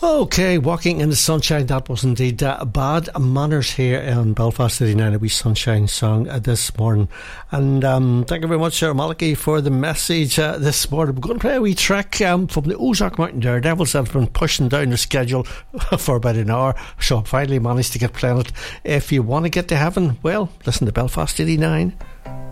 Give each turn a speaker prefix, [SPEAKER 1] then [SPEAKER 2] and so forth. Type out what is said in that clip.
[SPEAKER 1] Okay, Walking in the Sunshine, that was indeed Bad Manners here in Belfast 89, a wee sunshine song this morning. And thank you very much, Sir Malachy, for the message this morning. We're going to play a wee track from the Ozark Mountain Daredevils that have been pushing down the schedule for about an hour, so I finally managed to get playing it. If you want to get to heaven, well, listen to Belfast 89.